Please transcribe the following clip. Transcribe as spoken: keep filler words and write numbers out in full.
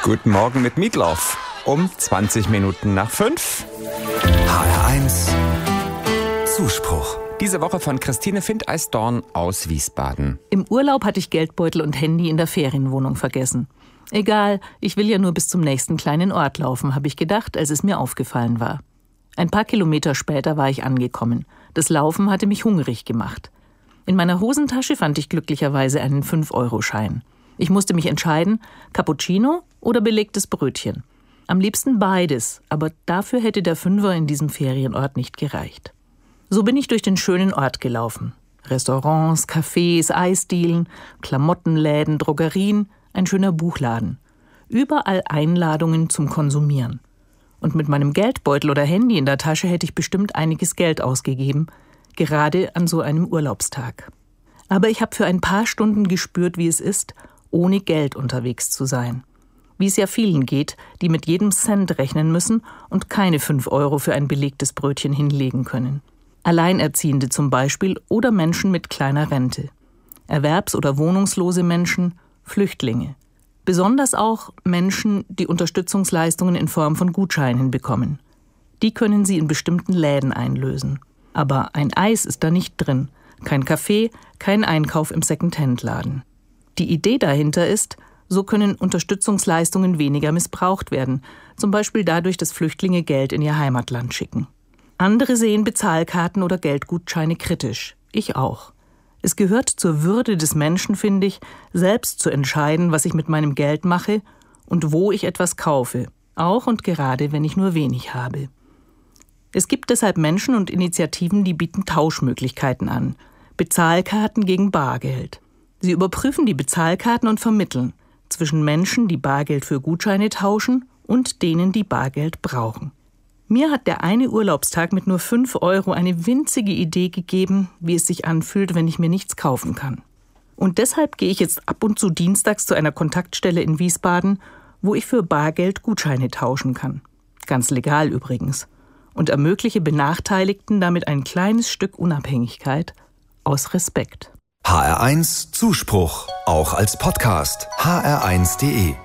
Guten Morgen mit Meatloaf. Um zwanzig Minuten nach fünf. H R eins Zuspruch. Diese Woche von Christine Findeisdorn aus Wiesbaden. Im Urlaub hatte ich Geldbeutel und Handy in der Ferienwohnung vergessen. Egal, ich will ja nur bis zum nächsten kleinen Ort laufen, habe ich gedacht, als es mir aufgefallen war. Ein paar Kilometer später war ich angekommen. Das Laufen hatte mich hungrig gemacht. In meiner Hosentasche fand ich glücklicherweise einen fünf Euro Schein. Ich musste mich entscheiden, Cappuccino oder belegtes Brötchen. Am liebsten beides, aber dafür hätte der Fünfer in diesem Ferienort nicht gereicht. So bin ich durch den schönen Ort gelaufen. Restaurants, Cafés, Eisdielen, Klamottenläden, Drogerien, ein schöner Buchladen. Überall Einladungen zum Konsumieren. Und mit meinem Geldbeutel oder Handy in der Tasche hätte ich bestimmt einiges Geld ausgegeben, gerade an so einem Urlaubstag. Aber ich habe für ein paar Stunden gespürt, wie es ist, ohne Geld unterwegs zu sein. Wie es ja vielen geht, die mit jedem Cent rechnen müssen und keine fünf Euro für ein belegtes Brötchen hinlegen können. Alleinerziehende zum Beispiel oder Menschen mit kleiner Rente. Erwerbs- oder wohnungslose Menschen, Flüchtlinge. Besonders auch Menschen, die Unterstützungsleistungen in Form von Gutscheinen bekommen. Die können sie in bestimmten Läden einlösen. Aber ein Eis ist da nicht drin, kein Kaffee, kein Einkauf im Second-Hand-Laden. Die Idee dahinter ist, so können Unterstützungsleistungen weniger missbraucht werden, zum Beispiel dadurch, dass Flüchtlinge Geld in ihr Heimatland schicken. Andere sehen Bezahlkarten oder Geldgutscheine kritisch. Ich auch. Es gehört zur Würde des Menschen, finde ich, selbst zu entscheiden, was ich mit meinem Geld mache und wo ich etwas kaufe, auch und gerade, wenn ich nur wenig habe. Es gibt deshalb Menschen und Initiativen, die bieten Tauschmöglichkeiten an. Bezahlkarten gegen Bargeld. Sie überprüfen die Bezahlkarten und vermitteln zwischen Menschen, die Bargeld für Gutscheine tauschen und denen, die Bargeld brauchen. Mir hat der eine Urlaubstag mit nur fünf Euro eine winzige Idee gegeben, wie es sich anfühlt, wenn ich mir nichts kaufen kann. Und deshalb gehe ich jetzt ab und zu dienstags zu einer Kontaktstelle in Wiesbaden, wo ich für Bargeld Gutscheine tauschen kann. Ganz legal übrigens. Und ermögliche Benachteiligten damit ein kleines Stück Unabhängigkeit aus Respekt. H R eins Zuspruch, auch als Podcast. H R eins punkt de